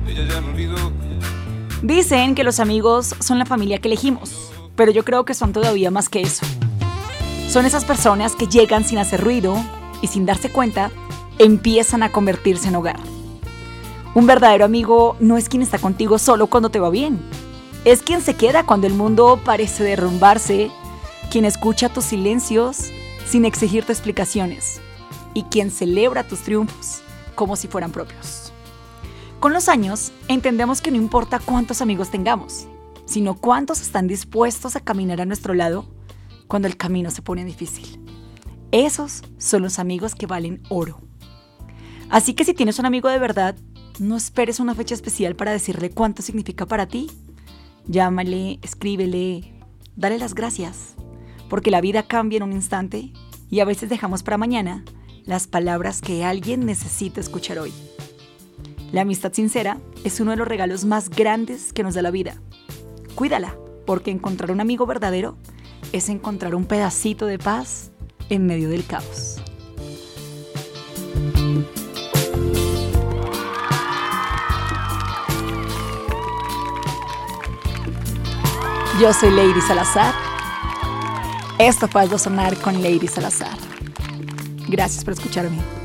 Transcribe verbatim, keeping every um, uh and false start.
ella ya me olvidó. Dicen que los amigos son la familia que elegimos, pero yo creo que son todavía más que eso. Son esas personas que llegan sin hacer ruido y sin darse cuenta, empiezan a convertirse en hogar. Un verdadero amigo no es quien está contigo solo cuando te va bien. Es quien se queda cuando el mundo parece derrumbarse, quien escucha tus silencios sin exigirte explicaciones y quien celebra tus triunfos como si fueran propios. Con los años, entendemos que no importa cuántos amigos tengamos, sino cuántos están dispuestos a caminar a nuestro lado cuando el camino se pone difícil. Esos son los amigos que valen oro. Así que si tienes un amigo de verdad, no esperes una fecha especial para decirle cuánto significa para ti. Llámale, escríbele, dale las gracias, porque la vida cambia en un instante y a veces dejamos para mañana las palabras que alguien necesita escuchar hoy. La amistad sincera es uno de los regalos más grandes que nos da la vida. Cuídala, porque encontrar un amigo verdadero es encontrar un pedacito de paz en medio del caos. Yo soy Lady Salazar. Esto fue Algo Sonar con Lady Salazar. Gracias por escucharme.